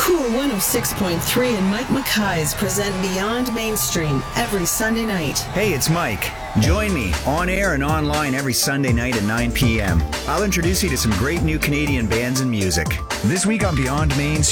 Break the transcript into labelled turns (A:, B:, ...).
A: Cool 106.3 and Mike Mackay's present Beyond Mainstream every Sunday night.
B: Hey, it's Mike. Join me on air and online every Sunday night at 9 p.m. I'll introduce you to some great new Canadian bands and music. This week on Beyond Mainstream,